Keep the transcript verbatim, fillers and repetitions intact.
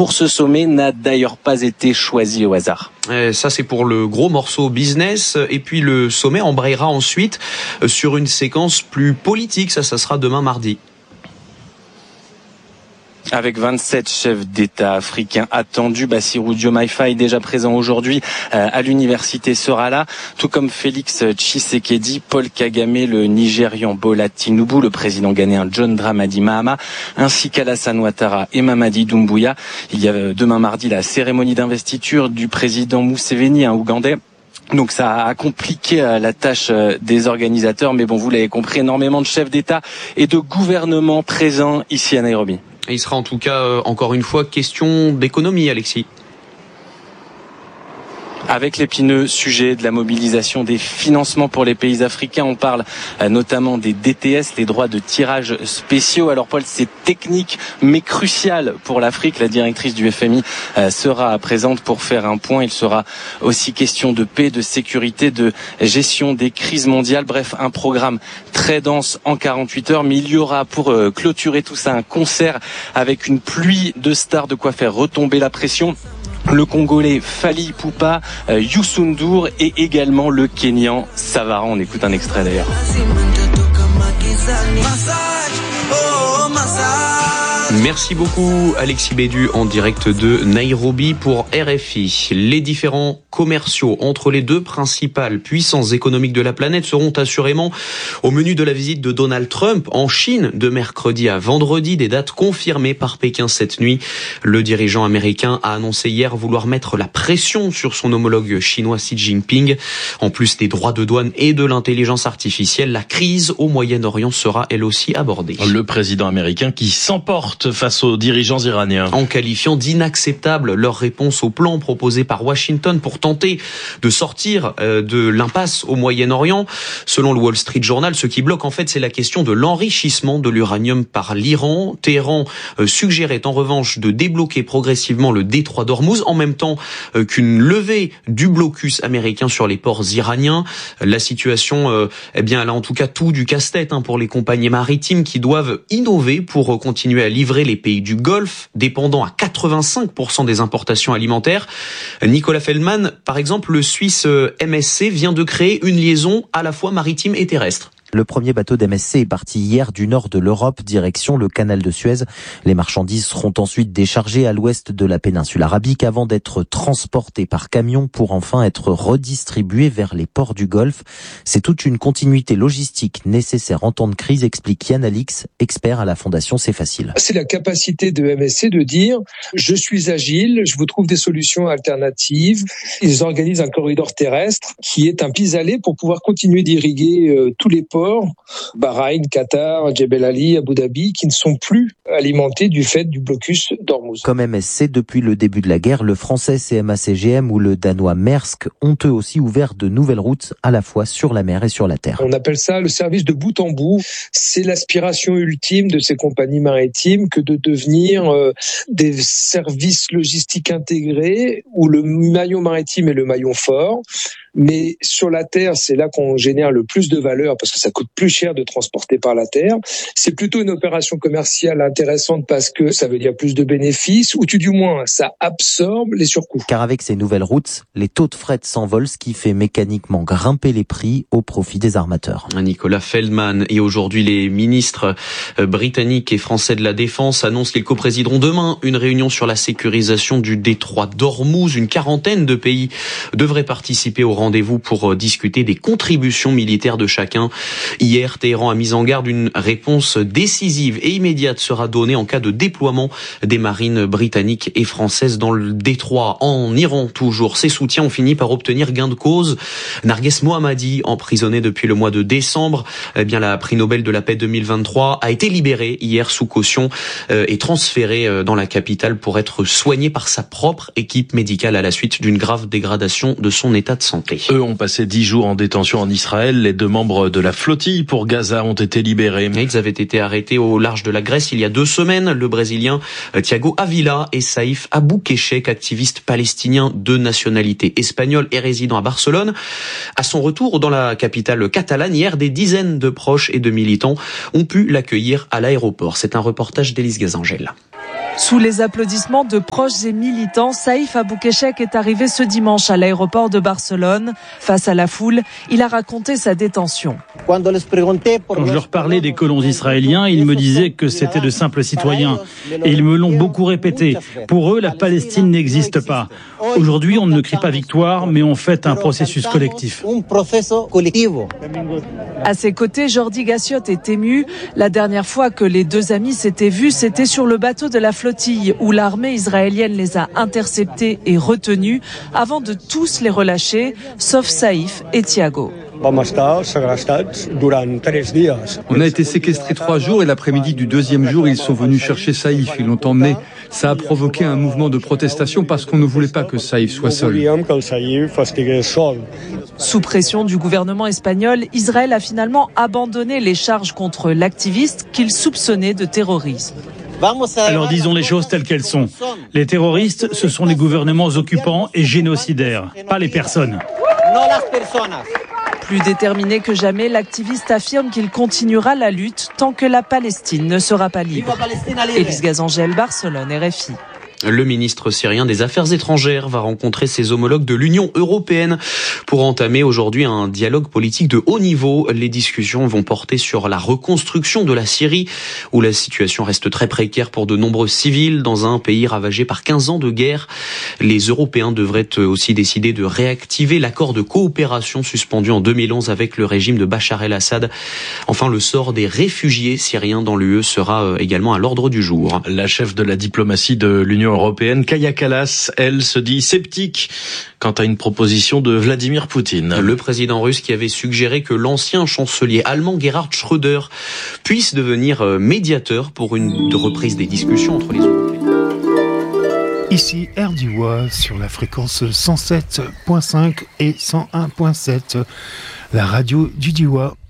pour ce sommet n'a d'ailleurs pas été choisi au hasard. Et ça, c'est pour le gros morceau business. Et puis le sommet embrayera ensuite sur une séquence plus politique. Ça, ça sera demain mardi. Avec vingt-sept chefs d'État africains attendus, Bassirou Diomaye Faye, déjà présent aujourd'hui euh, à l'université, sera là, tout comme Félix Tshisekedi, Paul Kagame, le Nigérian Bola Tinubu, le président ghanéen John Dramani Mahama, ainsi qu'Alassane Ouattara et Mamadi Doumbouya. Il y a demain mardi la cérémonie d'investiture du président Museveni, un Ougandais. Donc ça a compliqué la tâche des organisateurs, mais bon, vous l'avez compris, énormément de chefs d'État et de gouvernement présents ici à Nairobi. Et il sera en tout cas, euh, encore une fois, question d'économie, Alexis. Avec l'épineux sujet de la mobilisation des financements pour les pays africains, on parle euh, notamment des D T S, les droits de tirage spéciaux. Alors Paul, c'est technique mais crucial pour l'Afrique. La directrice du F M I euh, sera présente pour faire un point. Il sera aussi question de paix, de sécurité, de gestion des crises mondiales. Bref, un programme très dense en quarante-huit heures. Mais il y aura pour euh, clôturer tout ça un concert avec une pluie de stars, de quoi faire retomber la pression. Le Congolais Fally Ipupa, euh, Youssou N'Dour et également le Kenyan Savara. On écoute un extrait d'ailleurs. Merci beaucoup Alexis Bédu en direct de Nairobi pour R F I. Les différents commerciaux entre les deux principales puissances économiques de la planète seront assurément au menu de la visite de Donald Trump en Chine de mercredi à vendredi, des dates confirmées par Pékin cette nuit. Le dirigeant américain a annoncé hier vouloir mettre la pression sur son homologue chinois Xi Jinping. En plus des droits de douane et de l'intelligence artificielle, la crise au Moyen-Orient sera elle aussi abordée. Le président américain qui s'emporte face aux dirigeants iraniens. En qualifiant d'inacceptable leur réponse au plan proposé par Washington pour tenter de sortir de l'impasse au Moyen-Orient. Selon le Wall Street Journal, ce qui bloque en fait, c'est la question de l'enrichissement de l'uranium par l'Iran. Téhéran suggérait en revanche de débloquer progressivement le détroit d'Ormuz en même temps qu'une levée du blocus américain sur les ports iraniens. La situation, eh bien, elle a en tout cas tout du casse-tête hein, pour les compagnies maritimes qui doivent innover pour continuer à livrer les pays du Golfe, dépendant à quatre-vingt-cinq pour cent des importations alimentaires. Nicolas Feldman, par exemple, le Suisse M S C vient de créer une liaison à la fois maritime et terrestre. Le premier bateau d'M S C est parti hier du nord de l'Europe, direction le canal de Suez. Les marchandises seront ensuite déchargées à l'ouest de la péninsule arabique avant d'être transportées par camion pour enfin être redistribuées vers les ports du Golfe. C'est toute une continuité logistique nécessaire en temps de crise, explique Yann Alix, expert à la Fondation C'est Facile. C'est la capacité de M S C de dire « je suis agile, je vous trouve des solutions alternatives ». Ils organisent un corridor terrestre qui est un pis-aller pour pouvoir continuer d'irriguer euh, tous les ports, Bahreïn, Qatar, Jebel Ali, Abu Dhabi, qui ne sont plus alimentés du fait du blocus d'Ormuz. Comme M S C, depuis le début de la guerre, le français C M A C G M ou le danois Maersk ont eux aussi ouvert de nouvelles routes à la fois sur la mer et sur la terre. On appelle ça le service de bout en bout. C'est l'aspiration ultime de ces compagnies maritimes que de devenir euh, des services logistiques intégrés où le maillon maritime est le maillon fort. Mais sur la terre, c'est là qu'on génère le plus de valeur parce que ça coûte plus cher de transporter par la terre. C'est plutôt une opération commerciale intéressante parce que ça veut dire plus de bénéfices ou tout du moins ça absorbe les surcoûts. Car avec ces nouvelles routes, les taux de fret s'envolent, ce qui fait mécaniquement grimper les prix au profit des armateurs. Nicolas Feldman. Et aujourd'hui, les ministres britanniques et français de la Défense annoncent qu'ils coprésideront demain une réunion sur la sécurisation du détroit d'Ormuz. Une quarantaine de pays devraient participer au rendez-vous pour discuter des contributions militaires de chacun. Hier, Téhéran a mis en garde une réponse décisive et immédiate sera donnée en cas de déploiement des marines britanniques et françaises dans le détroit. En Iran, toujours, ses soutiens ont fini par obtenir gain de cause. Narges Mohammadi, emprisonné depuis le mois de décembre, eh bien, la prix Nobel de la paix deux mille vingt-trois, a été libéré hier sous caution euh, et transféré euh, dans la capitale pour être soigné par sa propre équipe médicale à la suite d'une grave dégradation de son état de santé. Eux ont passé dix jours en détention en Israël. Les deux membres de la flottille pour Gaza ont été libérés. Ils avaient été arrêtés au large de la Grèce il y a deux semaines. Le Brésilien Thiago Avila et Saïf Aboukeshek, activiste palestinien de nationalité espagnole et résident à Barcelone. À son retour dans la capitale catalane, hier, des dizaines de proches et de militants ont pu l'accueillir à l'aéroport. C'est un reportage d'Élise Gazangel. Sous les applaudissements de proches et militants, Saïf Aboukeshek est arrivé ce dimanche à l'aéroport de Barcelone. Face à la foule, il a raconté sa détention. Quand je leur parlais des colons israéliens, ils me disaient que c'était de simples citoyens. Et ils me l'ont beaucoup répété. Pour eux, la Palestine n'existe pas. Aujourd'hui, on ne crie pas victoire, mais on fait un processus collectif. À ses côtés, Jordi Gassiot est ému. La dernière fois que les deux amis s'étaient vus, c'était sur le bateau de la flottille où l'armée israélienne les a interceptés et retenus avant de tous les relâcher, sauf Saïf et Thiago. On a été séquestrés trois jours et l'après-midi du deuxième jour, ils sont venus chercher Saïf. Ils l'ont emmené. Ça a provoqué un mouvement de protestation parce qu'on ne voulait pas que Saïf soit seul. Sous pression du gouvernement espagnol, Israël a finalement abandonné les charges contre l'activiste qu'il soupçonnait de terrorisme. Alors disons les choses telles qu'elles sont. Les terroristes, ce sont les gouvernements occupants et génocidaires, pas les personnes. Plus déterminé que jamais, l'activiste affirme qu'il continuera la lutte tant que la Palestine ne sera pas libre. Élise Gazangel, Barcelone, R F I. Le ministre syrien des Affaires étrangères va rencontrer ses homologues de l'Union européenne pour entamer aujourd'hui un dialogue politique de haut niveau. Les discussions vont porter sur la reconstruction de la Syrie, où la situation reste très précaire pour de nombreux civils dans un pays ravagé par quinze ans de guerre. Les Européens devraient aussi décider de réactiver l'accord de coopération suspendu en deux mille onze avec le régime de Bachar el-Assad. Enfin, le sort des réfugiés syriens dans l'U E sera également à l'ordre du jour. La chef de la diplomatie de l'Union européenne, Kaja Kallas, elle se dit sceptique quant à une proposition de Vladimir Poutine. Le président russe qui avait suggéré que l'ancien chancelier allemand Gerhard Schröder puisse devenir médiateur pour une reprise des discussions entre les Européens. Ici R D W sur la fréquence cent sept virgule cinq et cent un virgule sept, la radio du Diois.